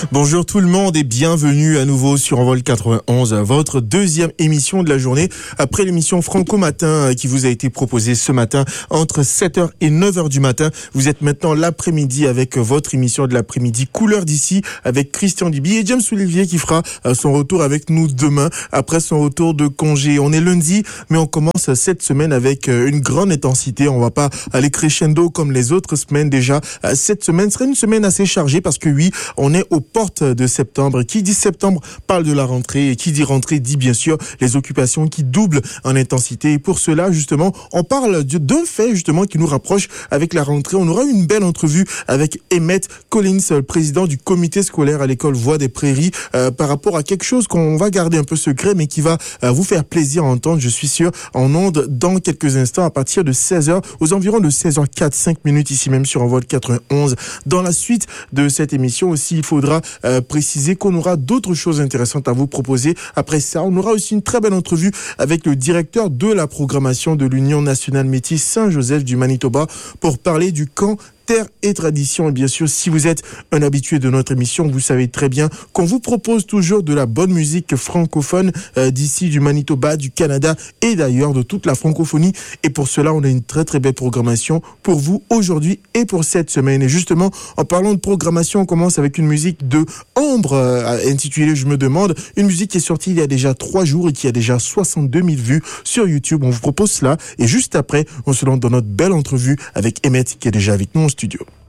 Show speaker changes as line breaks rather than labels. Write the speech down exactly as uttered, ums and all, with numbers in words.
Bonjour tout le monde et bienvenue à nouveau sur Envol quatre-vingt-onze, votre deuxième émission de la journée après l'émission Franco Matin qui vous a été proposée ce matin entre sept heures et neuf heures du matin. Vous êtes maintenant l'après-midi avec votre émission de l'après-midi Couleur d'ici avec Christian Dibi et James Olivier qui fera son retour avec nous demain après son retour de congé. On est lundi mais on commence cette semaine avec une grande intensité. On va pas aller crescendo comme les autres semaines déjà. Cette semaine sera une semaine assez chargée parce que oui, on est aux portes de septembre. Qui dit septembre parle de la rentrée et qui dit rentrée dit bien sûr les occupations qui doublent en intensité. Et pour cela, justement, on parle d'un fait justement qui nous rapproche avec la rentrée. On aura une belle entrevue avec Emmett Collins, le président du comité scolaire à l'école Voix des Prairies, euh, par rapport à quelque chose qu'on va garder un peu secret, mais qui va euh, vous faire plaisir à entendre, je suis sûr, en ondes dans quelques instants à partir de seize heures, aux environs de seize heures quatre, cinq minutes ici même sur Envol quatre-vingt-onze. Dans la suite de cette émission aussi, il faudra euh, préciser qu'on aura d'autres choses intéressantes à vous proposer. Après ça, on aura aussi une très belle entrevue avec le directeur de la programmation de l'Union nationale métisse Saint-Joseph du Manitoba pour parler du camp Terre et Tradition. Et bien sûr, si vous êtes un habitué de notre émission, vous savez très bien qu'on vous propose toujours de la bonne musique francophone euh, d'ici, du Manitoba, du Canada et d'ailleurs de toute la francophonie. Et pour cela, on a une très très belle programmation pour vous aujourd'hui et pour cette semaine. Et justement, en parlant de programmation, on commence avec une musique de Ambre, euh, intitulée Je me demande, une musique qui est sortie il y a déjà trois jours et qui a déjà soixante-deux mille vues sur YouTube. On vous propose cela et juste après, on se lance dans notre belle entrevue avec Emmett qui est déjà avec nous en studio.